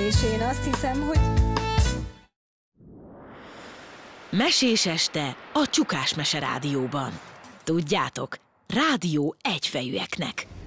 És én azt hiszem, hogy... Mesés este a Csukás Mese Rádióban. Tudjátok, rádió egyfejűeknek.